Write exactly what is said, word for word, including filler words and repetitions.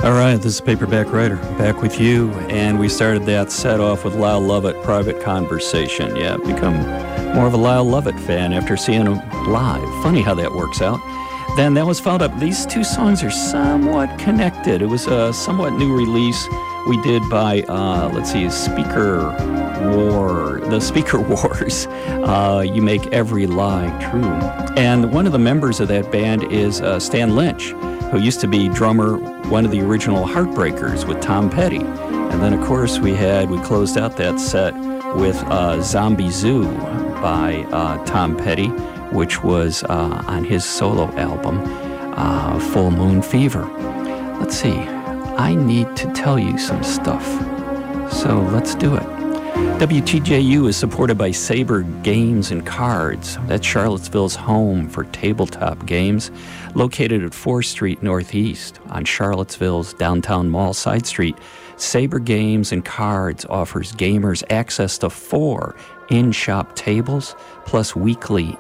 All right, this is Paperback Writer, back with you, and we started that set off with Lyle Lovett, Private Conversation. Yeah, I've become more of a Lyle Lovett fan after seeing him live. Funny how that works out. Then that was followed up. These two songs are somewhat connected. It was a somewhat new release we did by, uh, let's see, Speaker War, the Speaker Wars. Uh, you Make Every Lie True. And one of the members of that band is uh, Stan Lynch, who used to be drummer, one of the original Heartbreakers with Tom Petty. And then, of course, we had, we closed out that set with uh, Zombie Zoo by uh, Tom Petty, which was uh, on his solo album, uh, Full Moon Fever. Let's see, I need to tell you some stuff, so let's do it. W T J U is supported by Saber Games and Cards. That's Charlottesville's home for tabletop games, located at fourth Street Northeast on Charlottesville's downtown mall side street. Saber Games and Cards offers gamers access to four in-shop tables, plus weekly